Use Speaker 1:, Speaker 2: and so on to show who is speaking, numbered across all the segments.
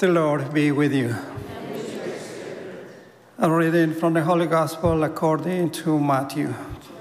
Speaker 1: The Lord be with you. A reading from the Holy Gospel according to Matthew.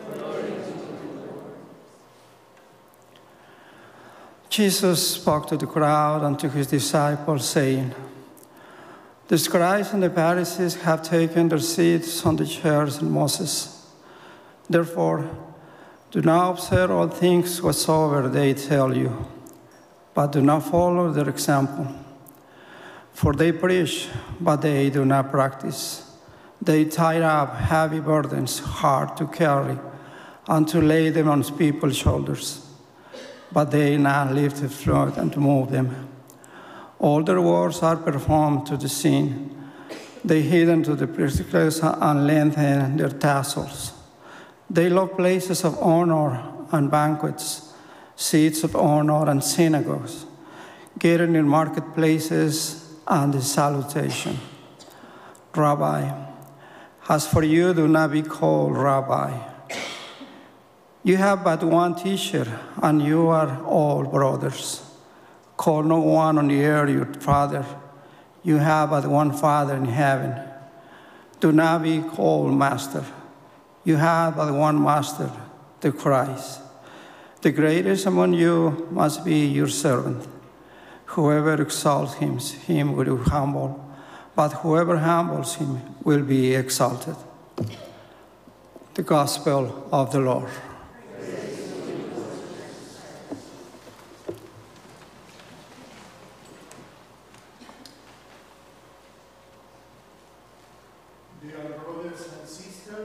Speaker 1: Jesus spoke to the crowd and to his disciples, saying, "The scribes and the Pharisees have taken their seats on the chairs and Moses. Therefore, do not observe all things whatsoever they tell you, but do not follow their example. For they preach, but they do not practice. They tie up heavy burdens hard to carry and to lay them on people's shoulders, but they not lift the floor and to move them. All their works are performed to the sin. They hasten to the priestcraft and lengthen their tassels. They love places of honor and banquets, seats of honor and synagogues, getting in marketplaces and the salutation, Rabbi. As for you, do not be called Rabbi. You have but one teacher, and you are all brothers. Call no one on the earth your father. You have but one Father in heaven. Do not be called master. You have but one master, the Christ. The greatest among you must be your servant. Whoever exalts him will be humble, but whoever humbles him will be exalted." The Gospel of the Lord.
Speaker 2: Dear brothers and sisters,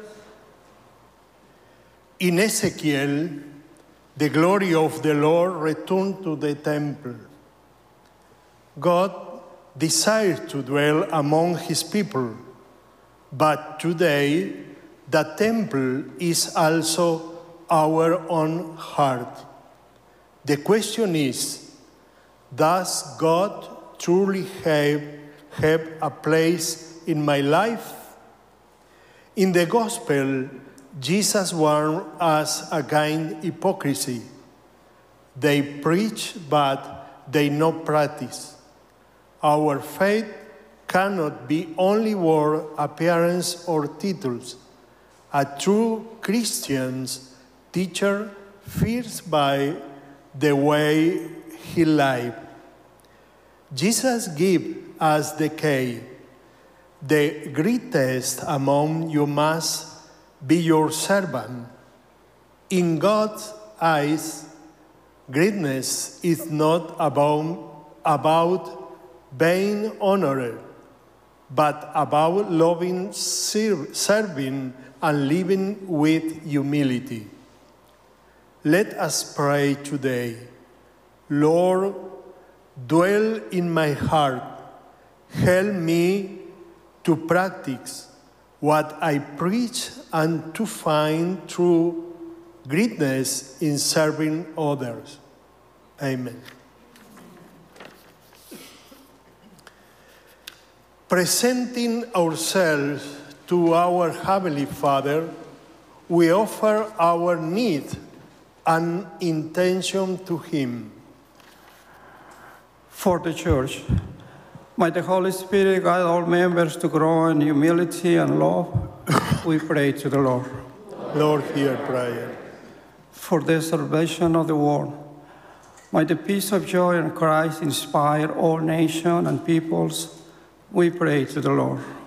Speaker 2: in Ezekiel, the glory of the Lord returned to the temple. God desired to dwell among his people, but today the temple is also our own heart. The question is, does God truly have a place in my life? In the Gospel, Jesus warned us against hypocrisy. They preach, but they not practice. Our faith cannot be only word, appearance, or titles. A true Christian's teacher fears by the way he lives. Jesus gives us the key. The greatest among you must be your servant. In God's eyes, greatness is not about being honored, but about loving, serving, and living with humility. Let us pray today. Lord, dwell in my heart. Help me to practice what I preach and to find true greatness in serving others. Amen. Presenting ourselves to our Heavenly Father, we offer our need and intention to Him.
Speaker 1: For the Church, may the Holy Spirit guide all members to grow in humility and love. We pray to the Lord.
Speaker 2: Lord, hear prayer.
Speaker 1: For the salvation of the world, may the peace of joy in Christ inspire all nations and peoples. We pray to the Lord.